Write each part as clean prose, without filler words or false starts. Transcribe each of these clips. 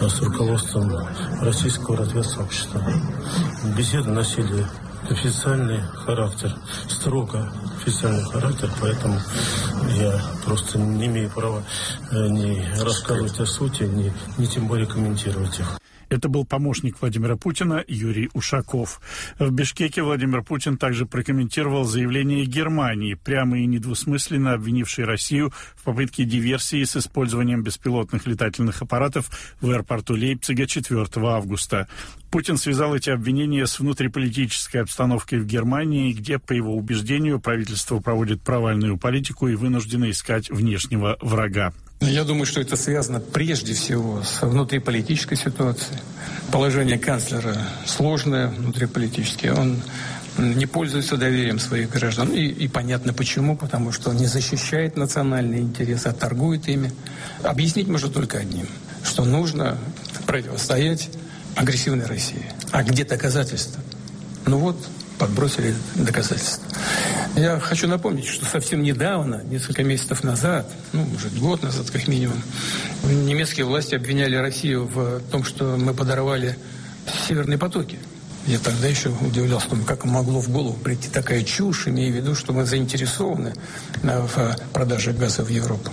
с руководством российского разведсообщества. Беседы носили официальный характер, строго официальный характер, поэтому я просто не имею права ни рассказывать о сути, ни тем более комментировать их. Это был помощник Владимира Путина Юрий Ушаков. В Бишкеке Владимир Путин также прокомментировал заявление Германии, прямо и недвусмысленно обвинившей Россию в попытке диверсии с использованием беспилотных летательных аппаратов в аэропорту Лейпцига 4 августа. Путин связал эти обвинения с внутриполитической обстановкой в Германии, где, по его убеждению, правительство проводит провальную политику и вынуждено искать внешнего врага. Я думаю, что это связано прежде всего с внутриполитической ситуацией. Положение канцлера сложное внутриполитически. Он не пользуется доверием своих граждан. И понятно почему. Потому что он не защищает национальные интересы, а торгует ими. Объяснить можно только одним. Что нужно противостоять агрессивной России. А где доказательства? Ну вот, подбросили доказательства. Я хочу напомнить, что совсем недавно, несколько месяцев назад, может, год назад как минимум, немецкие власти обвиняли Россию в том, что мы подорвали северные потоки. Я тогда еще удивлялся, как могло в голову прийти такая чушь, имея в виду, что мы заинтересованы в продаже газа в Европу.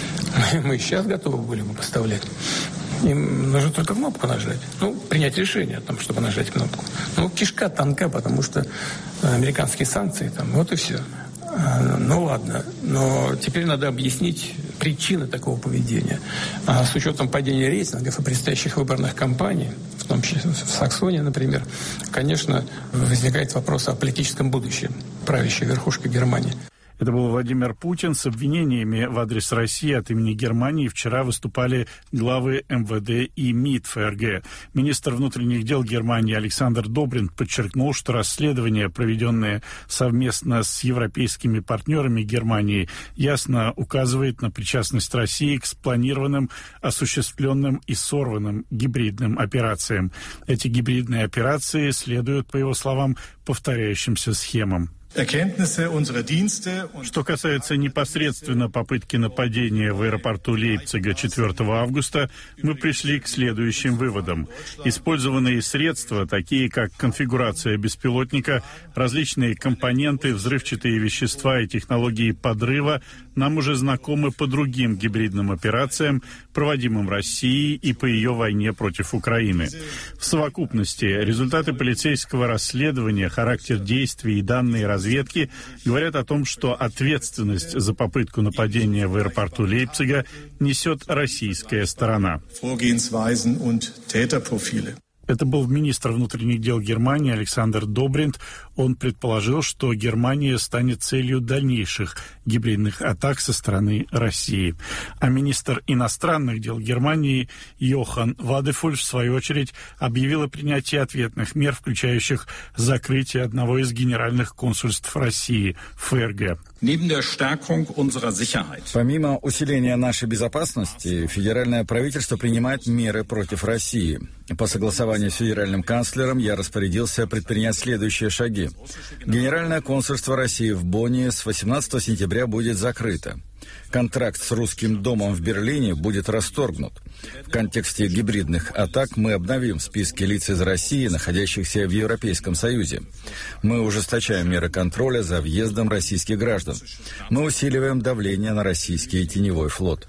Мы и сейчас готовы были бы поставлять. Им нужно только кнопку нажать. Принять решение о том, чтобы нажать кнопку. Кишка тонка, потому что американские санкции там, вот и все. Ладно, но теперь надо объяснить причины такого поведения. А с учетом падения рейтингов и предстоящих выборных кампаний, в том числе в Саксонии, например, конечно, возникает вопрос о политическом будущем правящей верхушки Германии. Это был Владимир Путин. С обвинениями в адрес России от имени Германии вчера выступали главы МВД и МИД ФРГ. Министр внутренних дел Германии Александр Добринт подчеркнул, что расследование, проведенное совместно с европейскими партнерами Германии, ясно указывает на причастность России к спланированным, осуществленным и сорванным гибридным операциям. Эти гибридные операции следуют, по его словам, повторяющимся схемам. Что касается непосредственно попытки нападения в аэропорту Лейпцига 4 августа, мы пришли к следующим выводам. Использованные средства, такие как конфигурация беспилотника, различные компоненты, взрывчатые вещества и технологии подрыва, нам уже знакомы по другим гибридным операциям, проводимым Россией и по ее войне против Украины. В совокупности результаты полицейского расследования, характер действий и данные разведки говорят о том, что ответственность за попытку нападения в аэропорту Лейпцига несет российская сторона. Это был министр внутренних дел Германии Александр Добринт. Он предположил, что Германия станет целью дальнейших гибридных атак со стороны России. А министр иностранных дел Германии Йохан Вадефуль, в свою очередь, объявил о принятии ответных мер, включающих закрытие одного из генеральных консульств России в ФРГ. Помимо усиления нашей безопасности, федеральное правительство принимает меры против России. По согласованию с федеральным канцлером я распорядился предпринять следующие шаги. Генеральное консульство России в Бонне с 18 сентября будет закрыто. Контракт с Русским домом в Берлине будет расторгнут. В контексте гибридных атак мы обновим списки лиц из России, находящихся в Европейском Союзе. Мы ужесточаем меры контроля за въездом российских граждан. Мы усиливаем давление на российский теневой флот.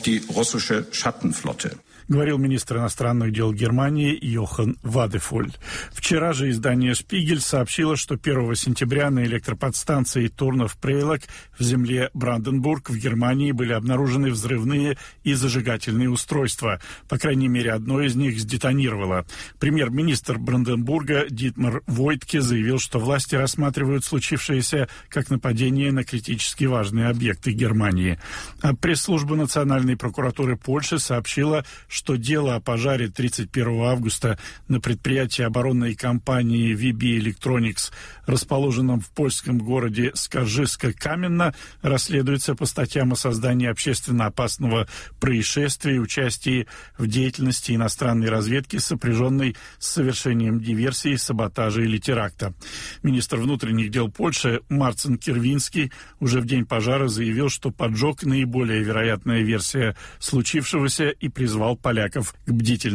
Говорил министр иностранных дел Германии Йохан Вадефуль. Вчера же издание «Шпигель» сообщило, что 1 сентября на электроподстанции Турнов-Прейлок в земле Бранденбург в Германии были обнаружены взрывные и зажигательные устройства. По крайней мере, одно из них сдетонировало. Премьер-министр Бранденбурга Дитмар Войтке заявил, что власти рассматривают случившееся как нападение на критически важные объекты Германии. А пресс-служба Национальной прокуратуры Польши сообщила, что дело о пожаре 31 августа на предприятии оборонной компании VB Electronics, расположенном в польском городе Скаржиска-Каменно, расследуется по статьям о создании общественно опасного происшествия и участии в деятельности иностранной разведки, сопряженной с совершением диверсии, саботажа или теракта. Министр внутренних дел Польши Марцин Кирвинский уже в день пожара заявил, что поджог наиболее вероятная версия случившегося и призвал поляков к бдительности.